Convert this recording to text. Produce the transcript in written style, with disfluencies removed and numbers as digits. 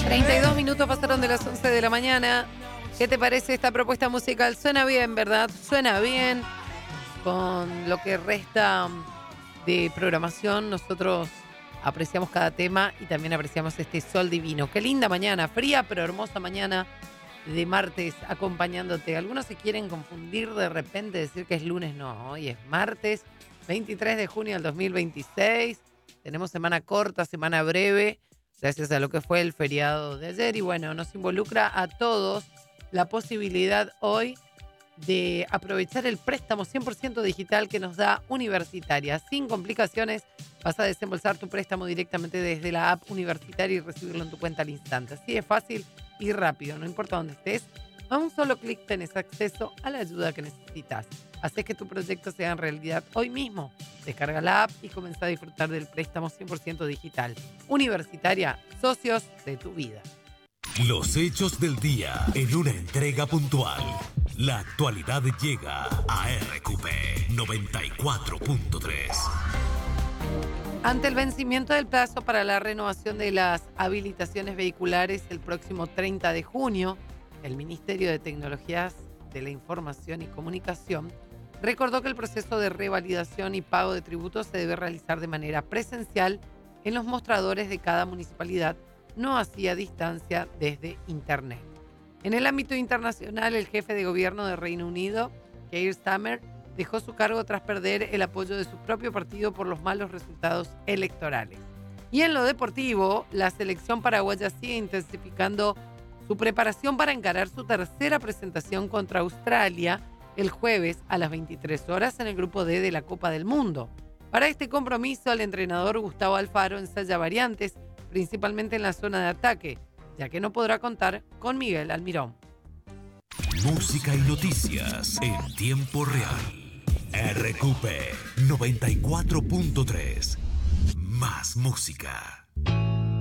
32 minutos pasaron de las 11 de la mañana. ¿Qué te parece esta propuesta musical? Suena bien, ¿verdad? Suena bien. Con lo que resta de programación, nosotros apreciamos cada tema y también apreciamos este sol divino. Qué linda mañana, fría pero hermosa mañana de martes acompañándote. Algunos se quieren confundir de repente, decir que es lunes. No, hoy es martes, 23 de junio del 2026. Tenemos semana corta, semana breve, gracias a lo que fue el feriado de ayer. Y bueno, nos involucra a todos la posibilidad hoy de aprovechar el préstamo 100% digital que nos da Universitaria. Sin complicaciones, vas a desembolsar tu préstamo directamente desde la app Universitaria y recibirlo en tu cuenta al instante. Así de fácil y rápido, no importa dónde estés. A un solo clic tenés acceso a la ayuda que necesitas. Haces que tu proyecto sea en realidad hoy mismo. Descarga la app y comienza a disfrutar del préstamo 100% digital. Universitaria, socios de tu vida. Los hechos del día en una entrega puntual. La actualidad llega a RQP 94.3. Ante el vencimiento del plazo para la renovación de las habilitaciones vehiculares el próximo 30 de junio, el Ministerio de Tecnologías de la Información y Comunicación recordó que el proceso de revalidación y pago de tributos se debe realizar de manera presencial en los mostradores de cada municipalidad, no así a distancia desde Internet. En el ámbito internacional, el jefe de gobierno de Reino Unido, Keir Starmer, dejó su cargo tras perder el apoyo de su propio partido por los malos resultados electorales. Y en lo deportivo, la selección paraguaya sigue intensificando su preparación para encarar su tercera presentación contra Australia el jueves a las 23 horas en el grupo D de la Copa del Mundo. Para este compromiso, el entrenador Gustavo Alfaro ensaya variantes, principalmente en la zona de ataque, ya que no podrá contar con Miguel Almirón. Música y noticias en tiempo real. RQP 94.3. Más música.